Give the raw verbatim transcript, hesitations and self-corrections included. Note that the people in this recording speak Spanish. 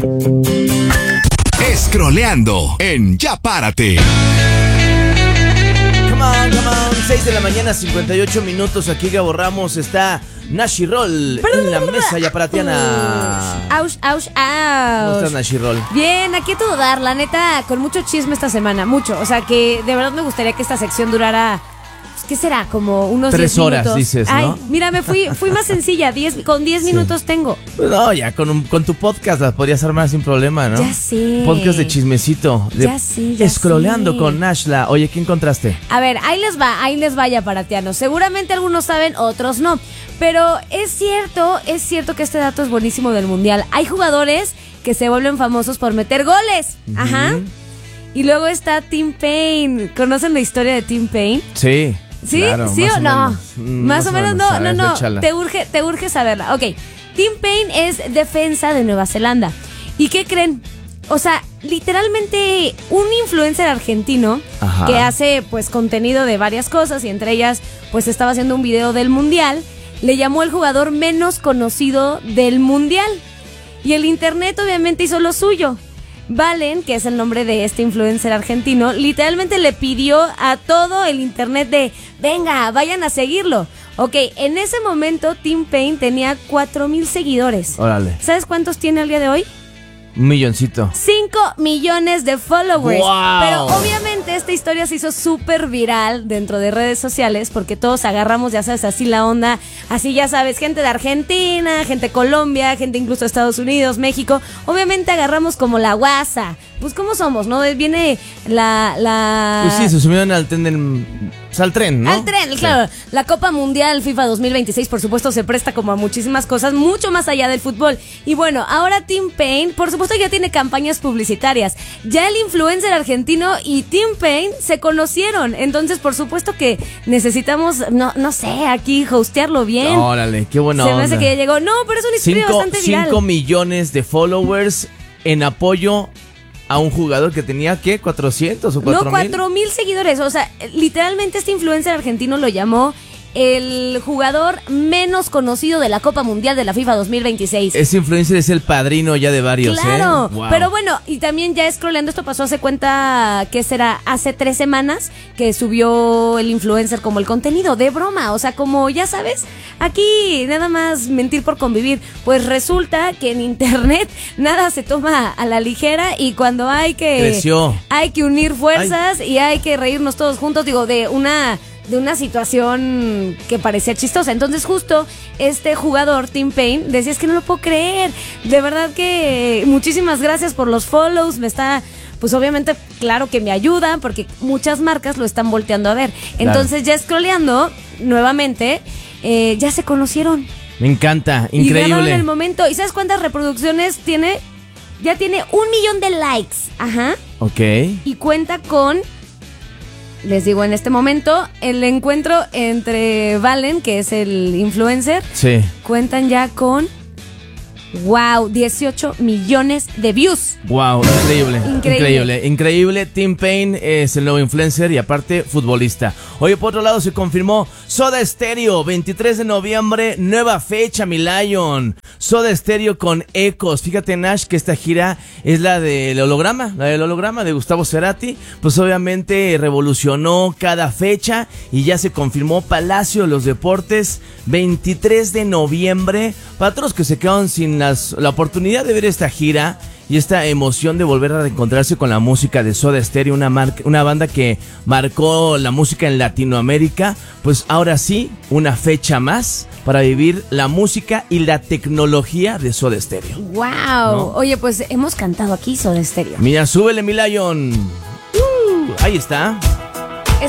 Scrolleando en Ya Párate. Come on, come on. seis de la mañana, cincuenta y ocho minutos. Aquí Gabo Ramos, está Nashi Roll en la mesa yaparatiana. Aush, aush, ¿Cómo estás, aush. Nashi Roll? Bien, aquí a todo dar, la neta, con mucho chisme esta semana, mucho. O sea que de verdad me gustaría que esta sección durara, pues, ¿qué será? Como unos Tres diez horas, minutos. dices, ¿no? Ay, mira, me fui, fui más sencilla, diez, con diez minutos tengo. Pues no, ya con, un- con tu podcast las podrías armar sin problema, ¿no? Ya sé. Podcast de chismecito. De Ya sé, ya Scrolleando sé. con Nashla. Oye, ¿qué encontraste? A ver, ahí les va, ahí les vaya paratianos. Seguramente algunos saben, otros no. Pero es cierto, es cierto que este dato es buenísimo del mundial. Hay jugadores que se vuelven famosos por meter goles. Ajá. Y luego está Tim Payne. ¿Conocen la historia de Tim Payne? Sí. ¿Sí? claro, ¿Sí más o no? menos. Mm, Más o menos, no, A no, ver, no. échala. Te urge, te urge saberla. Ok. Tim Payne es defensa de Nueva Zelanda. ¿Y qué creen? O sea, literalmente un influencer argentino Ajá. que hace pues contenido de varias cosas y entre ellas pues estaba haciendo un video del mundial, le llamó el jugador menos conocido del mundial. Y el internet obviamente hizo lo suyo. Valen, que es el nombre de este influencer argentino, literalmente le pidió a todo el internet de, venga, vayan a seguirlo. Ok, en ese momento Tim Payne tenía cuatro mil seguidores. Órale. ¿Sabes cuántos tiene al día de hoy? Un milloncito. cinco millones de followers. ¡Wow! Pero obviamente esta historia se hizo súper viral dentro de redes sociales porque todos agarramos, ya sabes, así la onda. Así ya sabes, gente de Argentina, gente de Colombia, gente incluso de Estados Unidos, México. Obviamente agarramos como la guasa. Pues ¿cómo somos, no? Viene la... la... Pues sí, se subieron al tren del... pues, al tren, ¿no? Al tren, Sí. claro. La Copa Mundial FIFA dos mil veintiséis, por supuesto, se presta como a muchísimas cosas, mucho más allá del fútbol. Y bueno, ahora Tim Payne, por supuesto, ya tiene campañas publicitarias. Ya el influencer argentino y Tim Payne se conocieron. Entonces, por supuesto que necesitamos, no, no sé, aquí hostearlo bien. Órale, qué buena se me onda. hace que ya llegó. No, pero es una historia Cinco, bastante viral. cinco millones de followers en apoyo a un jugador que tenía, ¿qué? ¿cuatrocientos o cuatro No, mil? cuatro mil seguidores. O sea, literalmente este influencer argentino lo llamó el jugador menos conocido de la Copa Mundial de la FIFA dos mil veintiséis. Ese influencer es el padrino ya de varios, Claro, ¿eh? Wow. pero bueno, y también ya scrolleando, esto pasó hace cuenta, ¿qué será? Hace tres semanas que subió el influencer como el contenido de broma, o sea, como ya sabes, aquí nada más mentir por convivir. Pues resulta que en internet nada se toma a la ligera y cuando hay que... Creció. Hay que unir fuerzas y hay que reírnos todos juntos, digo, de una... de una situación que parecía chistosa. Entonces justo este jugador, Tim Payne, decía, es que no lo puedo creer, de verdad que muchísimas gracias por los follows, me está, pues obviamente, claro que me ayuda, porque muchas marcas lo están volteando a ver. Entonces ya scrolleando, nuevamente, eh, ya se conocieron. Me encanta, Y grabaron increíble. el momento. ¿Y sabes cuántas reproducciones tiene? Ya tiene un millón de likes. Ajá. Ok. Y cuenta con... Les digo en este momento, el encuentro entre Valen, que es el influencer, Sí. cuentan ya con, wow, dieciocho millones de views. Wow, increíble, Increíble. increíble, increíble. Tim Payne es el nuevo influencer y aparte futbolista. Oye, por otro lado se confirmó Soda Stereo, veintitrés de noviembre, nueva fecha, mi Lion. Soda Stereo con Ecos. Fíjate, Nash, que esta gira es la del holograma, la del holograma de Gustavo Cerati. Pues obviamente revolucionó cada fecha y ya se confirmó Palacio de los Deportes, veintitrés de noviembre. Para todos los que se quedaron sin las, la oportunidad de ver esta gira y esta emoción de volver a reencontrarse con la música de Soda Stereo, una, marca, una banda que marcó la música en Latinoamérica, pues ahora sí, una fecha más para vivir la música y la tecnología de Soda Stereo. Wow. ¿No? Oye, pues hemos cantado aquí Soda Stereo. Mira, súbele, mi Lion. Uh, ahí está.